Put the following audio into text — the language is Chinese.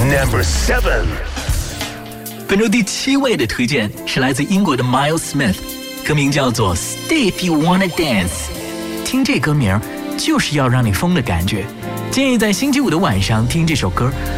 Number 7。 本周第7位的推荐是来自英国的 Miles Smith， 歌名叫做 Stay If You Wanna Dance。听这歌名就是要让你疯的感觉。建议在星期五的晚上听这首歌，